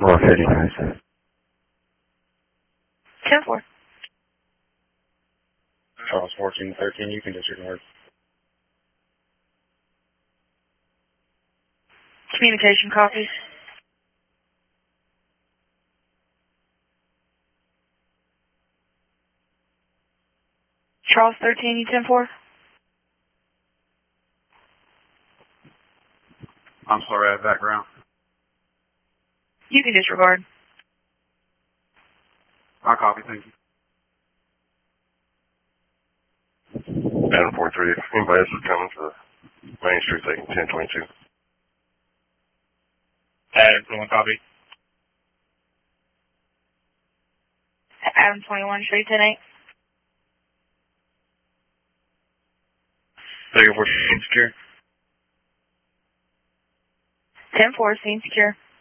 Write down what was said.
More 55. 10-4. Charles 1413, you can disregard. Communication copies. Charles 13, you 10-4. I'm sorry, I have background. You can disregard. I copy, thank you. Adam 43, if anybody else is coming to Main Street, they can 1022. Adam 21, copy. Adam 21, Street 10-8. Second 14, secure. 10-4, scene secure.